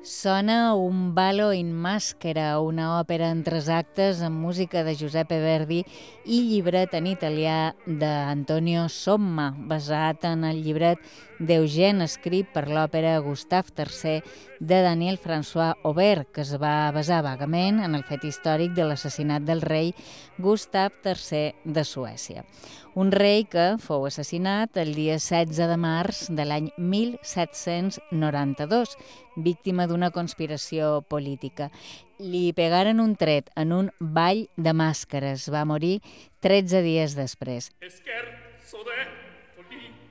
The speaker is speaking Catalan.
Sona un ballo in maschera, una òpera en 3 actes amb música de Giuseppe Verdi i llibret en italià d'Antonio Somma, basat en el llibret d'Eugène escrit per l'òpera Gustave III de Daniel François Aubert, que es va basar vagament en el fet històric de l'assassinat del rei Gustave III de Suècia. Un rei que fou assassinat el dia 16 de març de l'any 1792, víctima d'una conspiració política. Li pegaren un tret en un ball de màscares. Va morir 13 dies després. Scherzo de